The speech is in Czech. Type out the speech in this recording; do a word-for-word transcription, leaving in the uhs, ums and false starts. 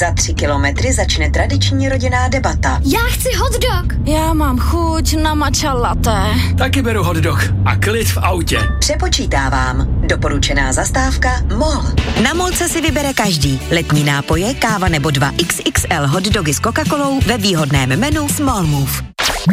Za tři kilometry začne tradiční rodinná debata. Já chci hot dog. Já mám chuť na matcha latte. Taky beru hot dog a klid v autě. Přepočítávám. Doporučená zastávka MOL. Na Molce si vybere každý. Letní nápoje, káva nebo dva iks iks el hot dogy s Coca-Colou ve výhodném menu Small Move.